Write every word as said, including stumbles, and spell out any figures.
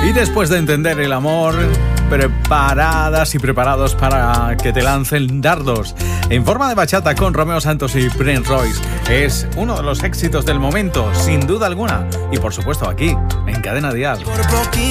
Y después de entender el amor, preparadas y preparados para que te lancen dardos en forma de bachata con Romeo Santos y Prince Royce. Es uno de los éxitos del momento, sin duda alguna. Y por supuesto aquí, en Cadena Dial.